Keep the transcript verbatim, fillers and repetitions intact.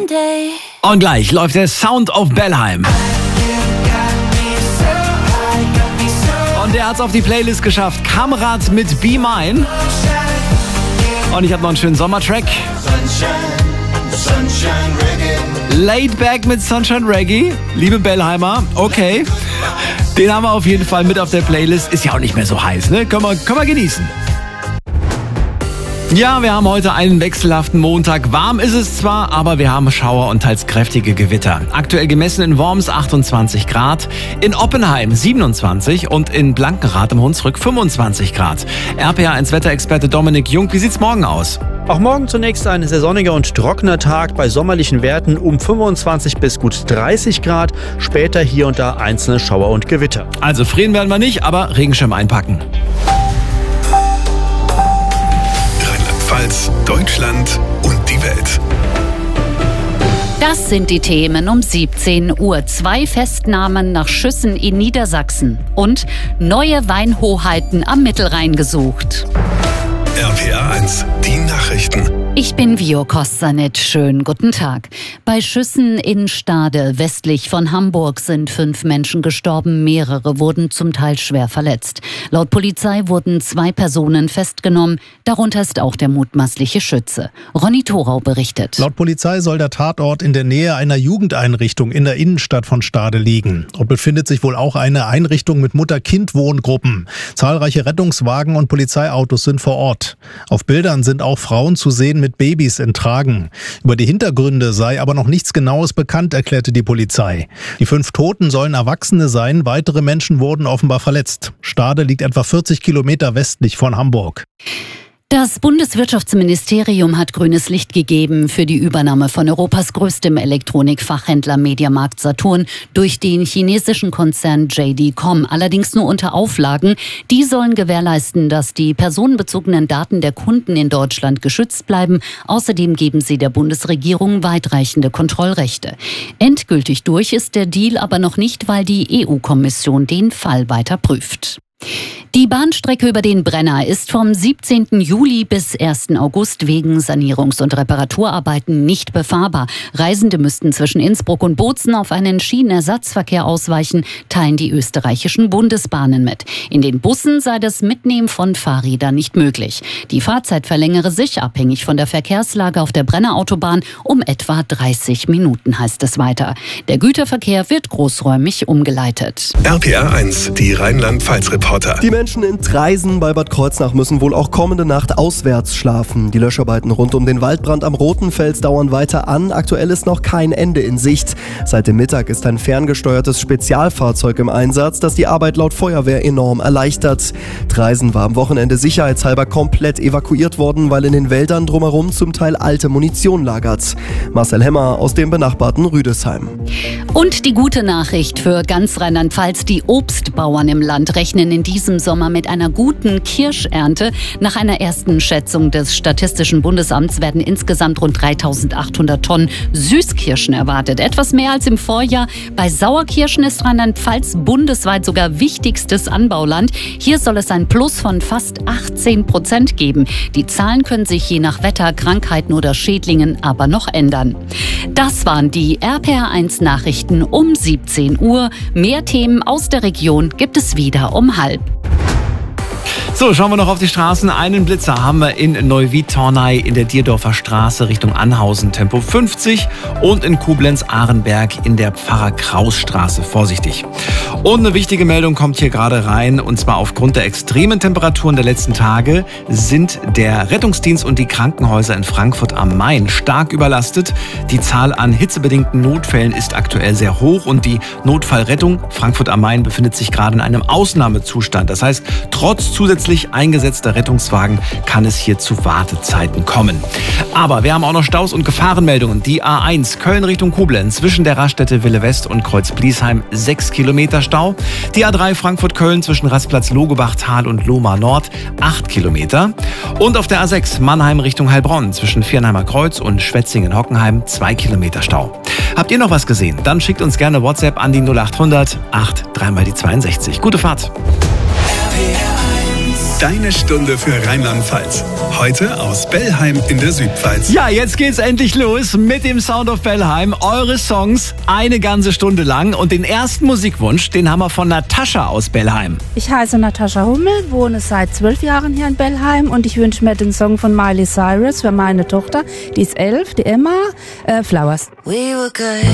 Monday. Und gleich läuft der Sound of Bellheim. Und der hat's auf die Playlist geschafft. Kamrat mit Be Mine. Und ich habe noch einen schönen Sommertrack. Laid Back mit Sunshine Reggae. Liebe Bellheimer, okay. Den haben wir auf jeden Fall mit auf der Playlist. Ist ja auch nicht mehr so heiß, ne? Können wir, können wir genießen. Ja, wir haben heute einen wechselhaften Montag. Warm ist es zwar, aber wir haben Schauer und teils kräftige Gewitter. Aktuell gemessen in Worms achtundzwanzig Grad, in Oppenheim siebenundzwanzig und in Blankenrath im Hunsrück fünfundzwanzig Grad. R P A eins Wetterexperte Dominik Jung, wie sieht's morgen aus? Auch morgen zunächst ein sehr sonniger und trockener Tag bei sommerlichen Werten um fünfundzwanzig bis gut dreißig Grad. Später hier und da einzelne Schauer und Gewitter. Also frieren werden wir nicht, aber Regenschirm einpacken. Rheinland-Pfalz, Deutschland und die Welt. Das sind die Themen um siebzehn Uhr. Zwei Festnahmen nach Schüssen in Niedersachsen und neue Weinhoheiten am Mittelrhein gesucht. R P A eins, die Nachrichten. Ich bin Vio Kostanec. Schönen guten Tag. Bei Schüssen in Stade westlich von Hamburg sind fünf Menschen gestorben. Mehrere wurden zum Teil schwer verletzt. Laut Polizei wurden zwei Personen festgenommen. Darunter ist auch der mutmaßliche Schütze. Ronny Thorau berichtet. Laut Polizei soll der Tatort in der Nähe einer Jugendeinrichtung in der Innenstadt von Stade liegen. Dort befindet sich wohl auch eine Einrichtung mit Mutter-Kind-Wohngruppen. Zahlreiche Rettungswagen und Polizeiautos sind vor Ort. Auf Bildern sind auch Frauen zu sehen mit Babys in Tragen. Über die Hintergründe sei aber noch nichts Genaues bekannt, erklärte die Polizei. Die fünf Toten sollen Erwachsene sein, weitere Menschen wurden offenbar verletzt. Stade liegt etwa vierzig Kilometer westlich von Hamburg. Das Bundeswirtschaftsministerium hat grünes Licht gegeben für die Übernahme von Europas größtem Elektronikfachhändler Mediamarkt Saturn durch den chinesischen Konzern J D Commerce. Allerdings nur unter Auflagen. Die sollen gewährleisten, dass die personenbezogenen Daten der Kunden in Deutschland geschützt bleiben. Außerdem geben sie der Bundesregierung weitreichende Kontrollrechte. Endgültig durch ist der Deal aber noch nicht, weil die E U-Kommission den Fall weiter prüft. Die Bahnstrecke über den Brenner ist vom siebzehnten Juli bis ersten August wegen Sanierungs- und Reparaturarbeiten nicht befahrbar. Reisende müssten zwischen Innsbruck und Bozen auf einen Schienenersatzverkehr ausweichen, teilen die österreichischen Bundesbahnen mit. In den Bussen sei das Mitnehmen von Fahrrädern nicht möglich. Die Fahrzeit verlängere sich, abhängig von der Verkehrslage auf der Brennerautobahn, um etwa dreißig Minuten, heißt es weiter. Der Güterverkehr wird großräumig umgeleitet. R P A eins, die Rheinland-Pfalz-Reporter. Die Menschen in Traisen bei Bad Kreuznach müssen wohl auch kommende Nacht auswärts schlafen. Die Löscharbeiten rund um den Waldbrand am Rotenfels dauern weiter an. Aktuell ist noch kein Ende in Sicht. Seit dem Mittag ist ein ferngesteuertes Spezialfahrzeug im Einsatz, das die Arbeit laut Feuerwehr enorm erleichtert. Traisen war am Wochenende sicherheitshalber komplett evakuiert worden, weil in den Wäldern drumherum zum Teil alte Munition lagert. Marcel Hemmer aus dem benachbarten Rüdesheim. Und die gute Nachricht für ganz Rheinland-Pfalz: Die Obstbauern im Land rechnen in diesem Sommer mit einer guten Kirschernte. Nach einer ersten Schätzung des Statistischen Bundesamts werden insgesamt rund dreitausendachthundert Tonnen Süßkirschen erwartet. Etwas mehr als im Vorjahr. Bei Sauerkirschen ist Rheinland-Pfalz bundesweit sogar wichtigstes Anbauland. Hier soll es ein Plus von fast achtzehn Prozent geben. Die Zahlen können sich je nach Wetter, Krankheiten oder Schädlingen aber noch ändern. Das waren die R P A eins Nachrichten um siebzehn Uhr. Mehr Themen aus der Region gibt es wieder um halb. So, schauen wir noch auf die Straßen. Einen Blitzer haben wir in Neuwied-Tornay in der Dierdorfer Straße Richtung Anhausen, Tempo fünfzig, und in Koblenz-Ahrenberg in der Pfarrer-Kraus-Straße. Vorsichtig. Und eine wichtige Meldung kommt hier gerade rein, und zwar aufgrund der extremen Temperaturen der letzten Tage sind der Rettungsdienst und die Krankenhäuser in Frankfurt am Main stark überlastet. Die Zahl an hitzebedingten Notfällen ist aktuell sehr hoch und die Notfallrettung Frankfurt am Main befindet sich gerade in einem Ausnahmezustand. Das heißt, trotz zusätzlich eingesetzter Rettungswagen kann es hier zu Wartezeiten kommen. Aber wir haben auch noch Staus und Gefahrenmeldungen. Die A eins Köln Richtung Koblenz zwischen der Raststätte Wille West und Kreuz-Bliesheim sechs Kilometer Stau. Die A drei Frankfurt-Köln zwischen Rastplatz Logebach-Tal und Lohmar Nord acht Kilometer. Und auf der A sechs Mannheim Richtung Heilbronn zwischen Viernheimer Kreuz und Schwetzingen-Hockenheim zwei Kilometer Stau. Habt ihr noch was gesehen? Dann schickt uns gerne WhatsApp an die null acht hundert acht drei mal die zweiundsechzig. Gute Fahrt. R P A eins Deine Stunde für Rheinland-Pfalz. Heute aus Bellheim in der Südpfalz. Ja, jetzt geht's endlich los mit dem Sound of Bellheim. Eure Songs eine ganze Stunde lang. Und den ersten Musikwunsch, den haben wir von Natascha aus Bellheim. Ich heiße Natascha Hummel, wohne seit zwölf Jahren hier in Bellheim und ich wünsche mir den Song von Miley Cyrus für meine Tochter. Die ist elf, die Emma, äh, Flowers. We were good,